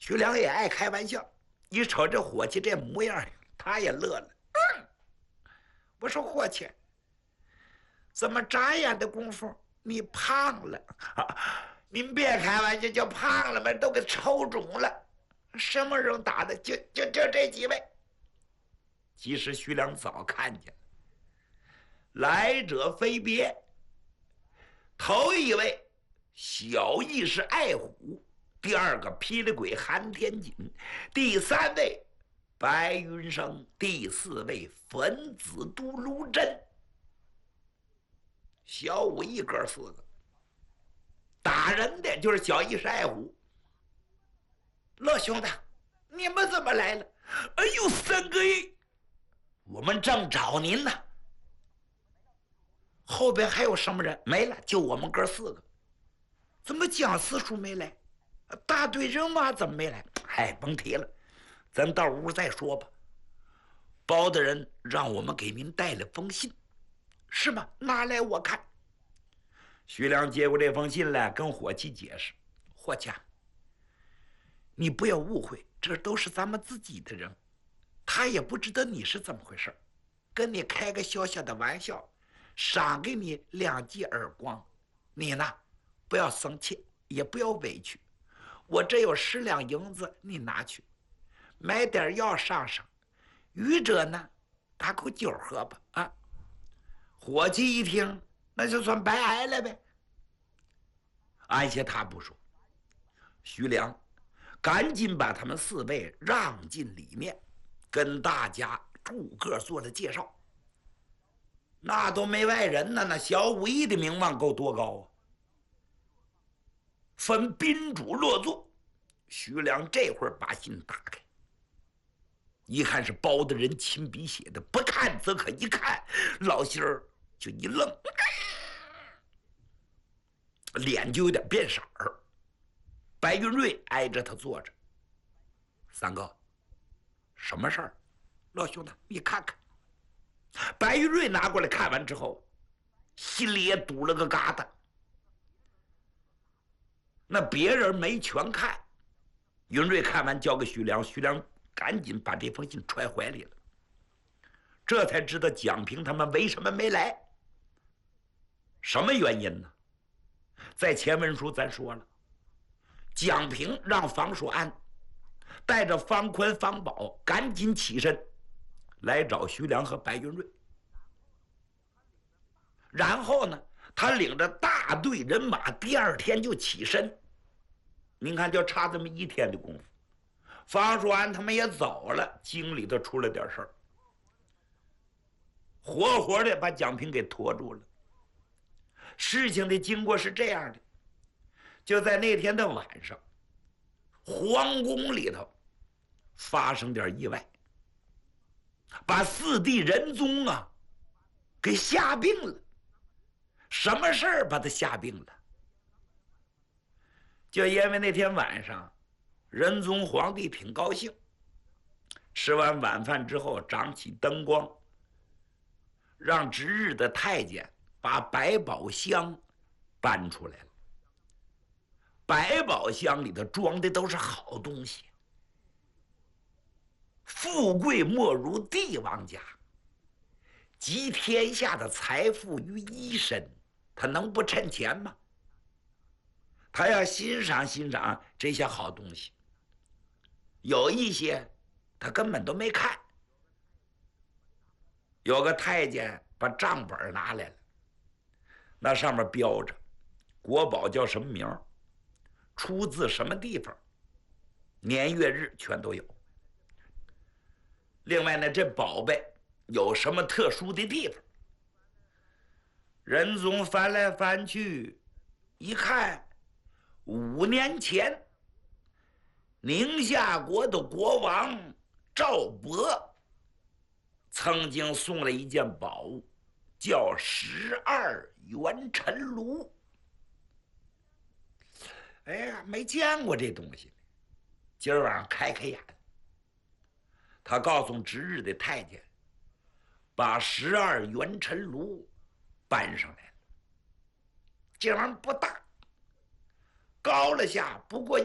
徐良也爱开玩笑，一瞅这伙计这模样，他也乐了。我说伙计，怎么眨眼的功夫你胖了？您别开玩笑，就胖了吧，都给抽肿了。什么人打的？就这几位。其实徐良早看见了，来者非别。头一位小义士爱虎，第二个霹雳鬼韩天锦，第三位白云生，第四位粉子都卢真。小武一哥四个，打人的就是小义士爱虎。乐兄弟，你们怎么来了？哎呦，三哥，我们正找您呢。后边还有什么人？没了，就我们哥四个。怎么蒋四叔没来？大队人马怎么没来？哎，甭提了，咱到屋再说吧。包大人让我们给您带了封信，是吗？拿来我看。徐良接过这封信来，跟伙计解释：“伙计，你不要误会，这都是咱们自己的人，他也不知道你是怎么回事，跟你开个小小的玩笑，赏给你2记耳光，你呢，不要生气，也不要委屈。我这有10两银子，你拿去，买点药上上。余者呢，打口酒喝吧。啊！”伙计一听，那就算白挨了呗。安些他不说，徐良赶紧把他们4位让进里面，跟大家逐个做了介绍。那都没外人呢，那小武艺的名望够多高啊！分宾主落座。徐良这会儿把信打开，一看是包大人亲笔写的，不看则可，一看老心儿就一愣，脸就有点变色儿。白云瑞挨着他坐着。三哥，什么事儿？老兄弟，你看看。白云瑞拿过来看完之后，心里也堵了个疙瘩。那别人没全看，云瑞看完交给徐良，徐良赶紧把这封信揣怀里了。这才知道蒋平他们为什么没来，什么原因呢？在前文书咱说了，蒋平让房叔安带着方宽、方宝赶紧起身来找徐良和白云瑞，然后呢，他领着大队人马第2天就起身。您看，就差这么1天的功夫，方叔安他们也走了，京里头出了点事儿，活活的把蒋平给拖住了。事情的经过是这样的，就在那天的晚上，皇宫里头发生点意外，把4弟仁宗啊给吓病了。什么事儿把他吓病了？就因为那天晚上，仁宗皇帝挺高兴，吃完晚饭之后掌起灯光，让值日的太监把百宝箱搬出来了。百宝箱里头装的都是好东西，富贵莫如帝王家，集天下的财富于一身，他能不趁钱吗？他要欣赏欣赏这些好东西，有一些他根本都没看。有个太监把账本拿来了，那上面标着国宝叫什么名，出自什么地方，年月日全都有。另外呢，这宝贝有什么特殊的地方？仁宗翻来翻去一看，5年前宁夏国的国王赵亳曾经送了一件宝物，叫12元辰炉。哎呀，没见过这东西，今儿晚上开开眼。他告诉值日的太监，把12元辰炉搬上来了。这玩意儿不大，高了下不过